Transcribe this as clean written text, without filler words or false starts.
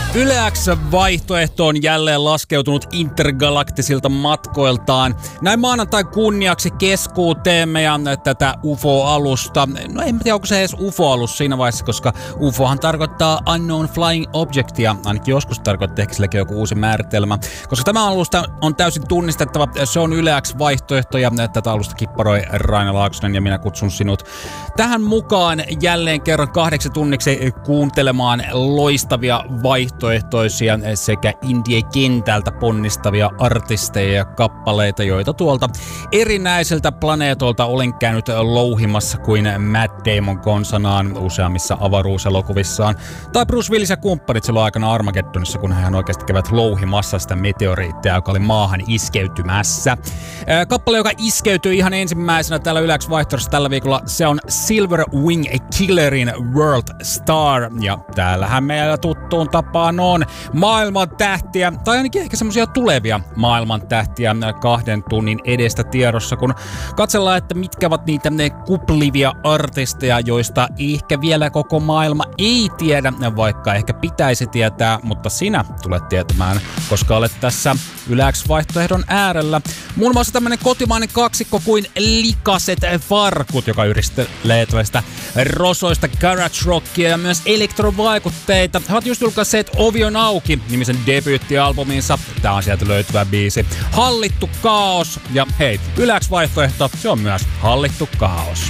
Yle X-vaihtoehto on jälleen laskeutunut intergalaktisilta matkoiltaan. Näin maanantai kunniaksi keskuuteemme ja tätä UFO-alusta. No en tiedä, onko se edes UFO-alus siinä vaiheessa, koska UFOhan tarkoittaa Unknown Flying Objectia. Ainakin joskus tarkoittaa ehkä silläkin joku uusi määritelmä. Koska tämä alusta on täysin tunnistettava. Se on Yle X-vaihtoehto ja tätä alusta kipparoi Raina Laaksonen ja minä kutsun sinut tähän mukaan jälleen kerran 8 tunniksi kuuntelemaan loistavia vaihtoehtoisia sekä indie-kentältä ponnistavia artisteja ja kappaleita, joita tuolta erinäisiltä planeetoilta olen käynyt louhimassa kuin Matt Damon konsanaan useammissa avaruuselokuvissaan. Tai Bruce Willis ja kumppanit silloin aikana Armageddonissa, kun hän oikeasti kävät louhimassa sitä meteoriittia, joka oli maahan iskeytymässä. Kappale, joka iskeytyi ihan ensimmäisenä täällä Yle X-vaihtoehdossa tällä viikolla, se on Silver Wing Killerin World Star. Ja täällähän meillä tuttuun tapaan on maailman tähtiä, tai ainakin ehkä semmosia tulevia maailman tähtiä 2 tunnin edestä tiedossa, kun katsellaan, että mitkä ovat niitä ne kuplivia artisteja, joista ehkä vielä koko maailma ei tiedä, vaikka ehkä pitäisi tietää, mutta sinä tulet tietämään, koska olet tässä Yle X-vaihtoehdon äärellä. Muun muassa tämmönen kotimainen kaksikko kuin Likaset Farkut, joka yhdistelee tällaista rosoista garage rockia ja myös elektrovaikutteita. He ovat just julkaisseet Ovi on auki -nimisen debyyttialbuminsa. Tää on sieltä löytyvä biisi. Hallittu kaos. Ja hei, Yle X-vaihtoehto, se on myös hallittu kaos.